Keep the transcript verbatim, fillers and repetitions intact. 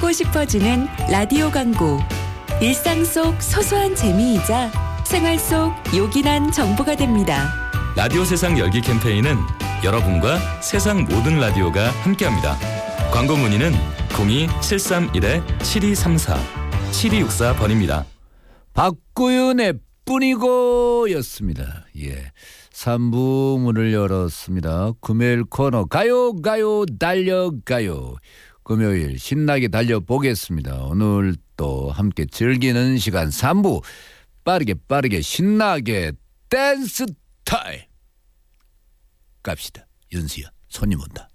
하고 싶어지는 라디오 광고. 일상 속 소소한 재미이자 생활 속 요긴한 정보가 됩니다. 라디오 세상 열기 캠페인은 여러분과 세상 모든 라디오가 함께합니다. 광고 문의는 공이 칠삼일 칠이삼사 칠이육사 번입니다. 박구윤의 뿐이고 였습니다. 예, 삼 부 문을 열었습니다. 금요일 코너 가요 가요 달려가요. 금요일 신나게 달려보겠습니다. 오늘 또 함께 즐기는 시간 삼 부 빠르게 빠르게 신나게 댄스 타임 갑시다. 윤수야 손님 온다.